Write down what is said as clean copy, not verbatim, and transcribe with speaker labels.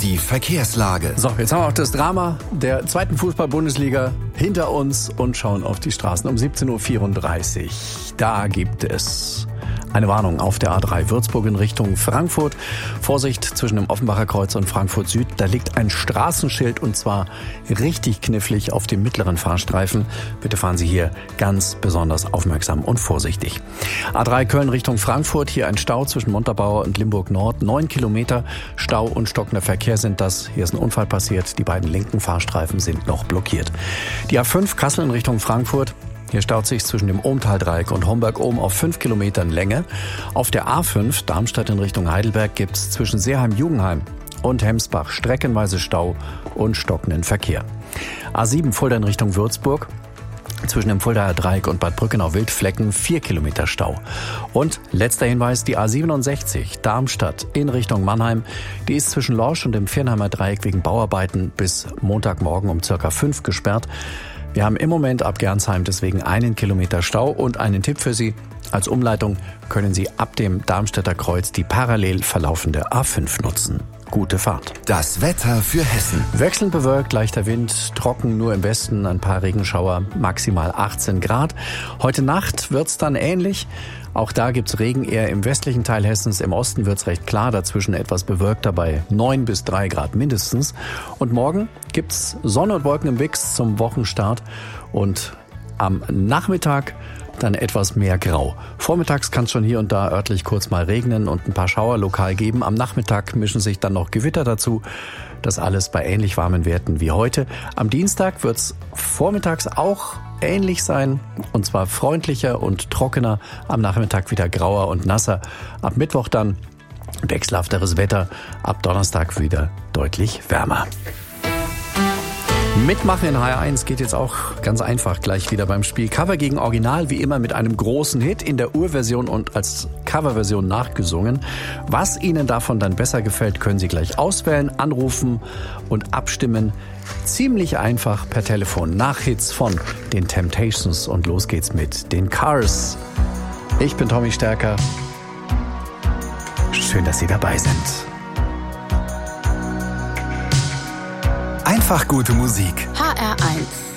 Speaker 1: Die Verkehrslage.
Speaker 2: So, jetzt haben wir auch das Drama der zweiten Fußball-Bundesliga hinter uns und schauen auf die Straßen um 17.34 Uhr. Da gibt es eine Warnung auf der A3 Würzburg in Richtung Frankfurt. Vorsicht zwischen dem Offenbacher Kreuz und Frankfurt Süd. Da liegt ein Straßenschild und zwar richtig knifflig auf dem mittleren Fahrstreifen. Bitte fahren Sie hier ganz besonders aufmerksam und vorsichtig. A3 Köln Richtung Frankfurt. Hier ein Stau zwischen Montabaur und Limburg Nord. 9 Kilometer Stau und stockender Verkehr sind das. Hier ist ein Unfall passiert. Die beiden linken Fahrstreifen sind noch blockiert. Die A5 Kassel in Richtung Frankfurt. Hier staut sich zwischen dem Ohmtaldreieck und Homberg-Ohm auf 5 Kilometern Länge. Auf der A5 Darmstadt in Richtung Heidelberg gibt es zwischen Seeheim-Jugenheim und Hemsbach streckenweise Stau und stockenden Verkehr. A7 Fulda in Richtung Würzburg. Zwischen dem Fuldaer Dreieck und Bad Brückenau-Wildflecken 4 Kilometer Stau. Und letzter Hinweis, die A67 Darmstadt in Richtung Mannheim. Die ist zwischen Lorsch und dem Viernheimer Dreieck wegen Bauarbeiten bis Montagmorgen um ca. 5 gesperrt. Wir haben im Moment ab Gernsheim deswegen 1 Kilometer Stau und einen Tipp für Sie. Als Umleitung können Sie ab dem Darmstädter Kreuz die parallel verlaufende A5 nutzen. Gute Fahrt.
Speaker 1: Das Wetter für Hessen.
Speaker 2: Wechselnd bewölkt, leichter Wind, trocken nur im Westen, ein paar Regenschauer, maximal 18 Grad. Heute Nacht wird's dann ähnlich. Auch da gibt's Regen eher im westlichen Teil Hessens. Im Osten wird's recht klar, dazwischen etwas bewölkter bei 9 bis 3 Grad mindestens. Und morgen gibt's Sonne und Wolken im Mix zum Wochenstart. Und am Nachmittag dann etwas mehr Grau. Vormittags kann es schon hier und da örtlich kurz mal regnen und ein paar Schauer lokal geben. Am Nachmittag mischen sich dann noch Gewitter dazu. Das alles bei ähnlich warmen Werten wie heute. Am Dienstag wird es vormittags auch ähnlich sein. Und zwar freundlicher und trockener. Am Nachmittag wieder grauer und nasser. Ab Mittwoch dann wechselhafteres Wetter. Ab Donnerstag wieder deutlich wärmer. Mitmachen in HR1 geht jetzt auch ganz einfach gleich wieder beim Spiel. Cover gegen Original, wie immer mit einem großen Hit in der Urversion und als Coverversion nachgesungen. Was Ihnen davon dann besser gefällt, können Sie gleich auswählen, anrufen und abstimmen. Ziemlich einfach per Telefon nach Hits von den Temptations und los geht's mit den Cars. Ich bin Tommy Stärker. Schön, dass Sie dabei sind.
Speaker 1: Einfach gute Musik.
Speaker 3: HR1